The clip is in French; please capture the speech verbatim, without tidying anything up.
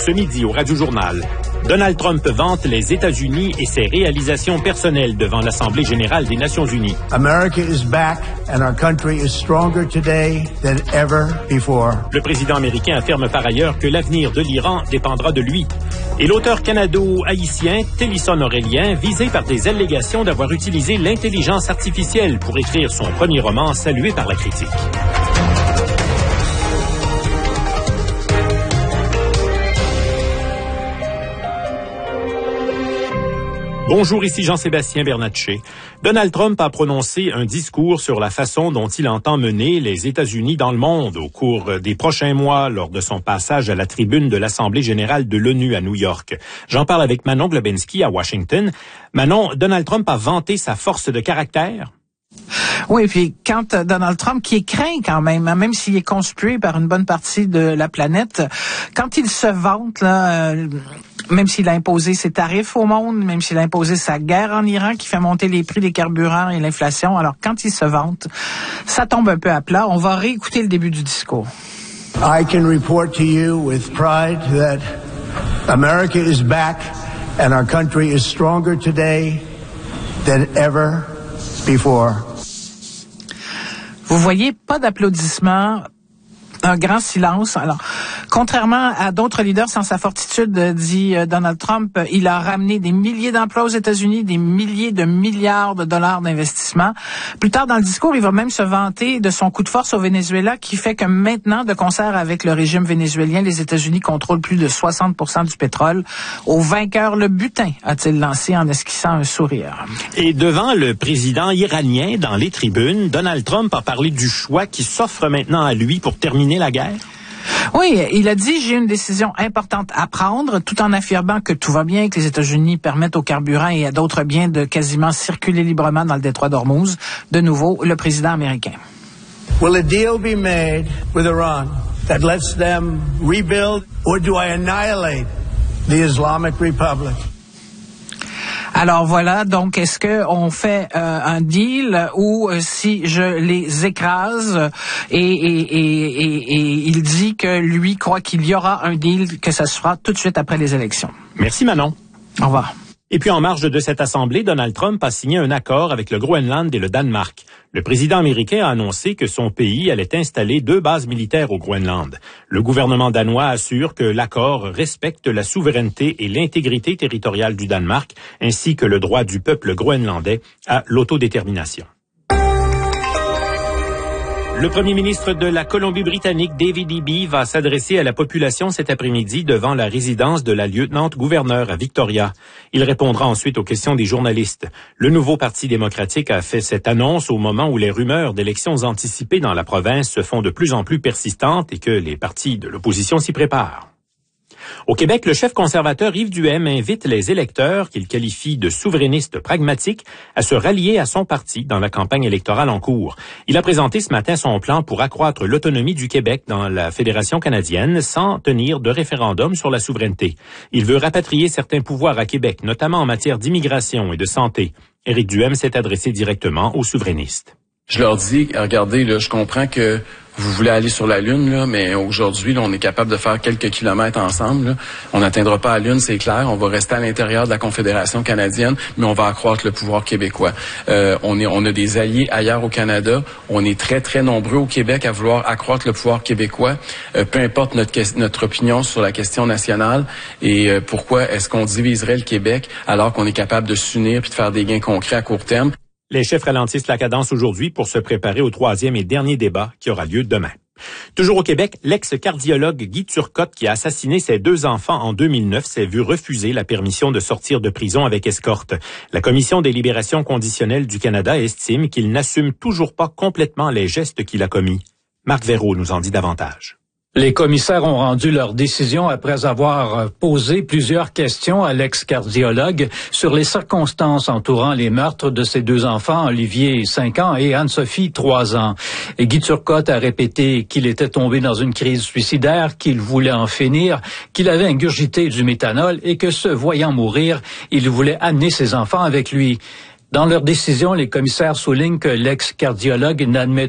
Ce midi au Radio-Journal, Donald Trump vante les États-Unis et ses réalisations personnelles devant l'Assemblée générale des Nations unies. America is back and our country is stronger today than ever before. Le président américain affirme par ailleurs que l'avenir de l'Iran dépendra de lui. Et l'auteur canado-haïtien Télisson Aurélien, visé par des allégations d'avoir utilisé l'intelligence artificielle pour écrire son premier roman salué par la critique. Bonjour, ici Jean-Sébastien Bernatchez. Donald Trump a prononcé un discours sur la façon dont il entend mener les États-Unis dans le monde au cours des prochains mois lors de son passage à la tribune de l'Assemblée générale de l'ONU à New York. J'en parle avec Manon Globensky à Washington. Manon, Donald Trump a vanté sa force de caractère. Oui, puis quand Donald Trump, qui est craint quand même, hein, même s'il est conspué par une bonne partie de la planète, quand il se vante, là, euh, même s'il a imposé ses tarifs au monde, même s'il a imposé sa guerre en Iran qui fait monter les prix des carburants et l'inflation, alors quand il se vante, ça tombe un peu à plat. On va réécouter le début du discours. I can report to you with pride that America is back and our country is stronger today than ever before. Vous voyez, pas d'applaudissements, un grand silence. Alors, contrairement à d'autres leaders sans sa fortitude, dit Donald Trump, il a ramené des milliers d'emplois aux États-Unis, des milliers de milliards de dollars d'investissement. Plus tard dans le discours, il va même se vanter de son coup de force au Venezuela qui fait que maintenant, de concert avec le régime vénézuélien, les États-Unis contrôlent plus de soixante pour cent du pétrole. Au vainqueur le butin, a-t-il lancé en esquissant un sourire. Et devant le président iranien dans les tribunes, Donald Trump a parlé du choix qui s'offre maintenant à lui pour terminer la guerre. Oui, il a dit « J'ai une décision importante à prendre », tout en affirmant que tout va bien, que les États-Unis permettent au carburant et à d'autres biens de quasiment circuler librement dans le détroit d'Ormuz. De nouveau, le président américain. Will a deal be made with Iran that lets them rebuild, or do I annihilate the Islamic Republic? Alors voilà, donc est-ce que on fait euh, un deal ou euh, si je les écrase et, et, et, et, et il dit que lui croit qu'il y aura un deal, que ça se fera tout de suite après les élections. Merci Manon. Au revoir. Et puis en marge de cette assemblée, Donald Trump a signé un accord avec le Groenland et le Danemark. Le président américain a annoncé que son pays allait installer deux bases militaires au Groenland. Le gouvernement danois assure que l'accord respecte la souveraineté et l'intégrité territoriale du Danemark, ainsi que le droit du peuple groenlandais à l'autodétermination. Le premier ministre de la Colombie-Britannique, David Eby, va s'adresser à la population cet après-midi devant la résidence de la lieutenant-gouverneure à Victoria. Il répondra ensuite aux questions des journalistes. Le nouveau Parti démocratique a fait cette annonce au moment où les rumeurs d'élections anticipées dans la province se font de plus en plus persistantes et que les partis de l'opposition s'y préparent. Au Québec, le chef conservateur Yves Duhaime invite les électeurs, qu'il qualifie de souverainistes pragmatiques, à se rallier à son parti dans la campagne électorale en cours. Il a présenté ce matin son plan pour accroître l'autonomie du Québec dans la Fédération canadienne sans tenir de référendum sur la souveraineté. Il veut rapatrier certains pouvoirs à Québec, notamment en matière d'immigration et de santé. Éric Duhaime s'est adressé directement aux souverainistes. Je leur dis, regardez, là, je comprends que vous voulez aller sur la Lune, là, mais aujourd'hui, là, on est capable de faire quelques kilomètres ensemble. Là. On n'atteindra pas la Lune, c'est clair. On va rester à l'intérieur de la Confédération canadienne, mais on va accroître le pouvoir québécois. Euh, on est, on a des alliés ailleurs au Canada. On est très, très nombreux au Québec à vouloir accroître le pouvoir québécois. Euh, peu importe notre, notre opinion sur la question nationale. Et euh, pourquoi est-ce qu'on diviserait le Québec alors qu'on est capable de s'unir puis de faire des gains concrets à court terme? Les chefs ralentissent la cadence aujourd'hui pour se préparer au troisième et dernier débat qui aura lieu demain. Toujours au Québec, l'ex-cardiologue Guy Turcotte, qui a assassiné ses deux enfants en deux mille neuf, s'est vu refuser la permission de sortir de prison avec escorte. La Commission des libérations conditionnelles du Canada estime qu'il n'assume toujours pas complètement les gestes qu'il a commis. Marc Verreau nous en dit davantage. Les commissaires ont rendu leur décision après avoir posé plusieurs questions à l'ex-cardiologue sur les circonstances entourant les meurtres de ses deux enfants, Olivier, cinq ans, et Anne-Sophie, trois ans. Et Guy Turcotte a répété qu'il était tombé dans une crise suicidaire, qu'il voulait en finir, qu'il avait ingurgité du méthanol et que, se voyant mourir, il voulait amener ses enfants avec lui. Dans leur décision, les commissaires soulignent que l'ex-cardiologue n'admet